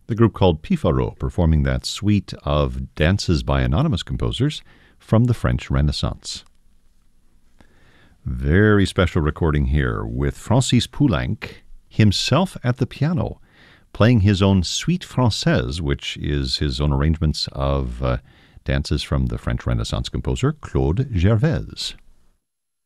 the group called Pifaro, performing that suite of dances by anonymous composers from the French Renaissance. Very special recording here with Francis Poulenc, himself at the piano, playing his own Suite Française, which is his own arrangements of dances from the French Renaissance composer Claude Gervaise.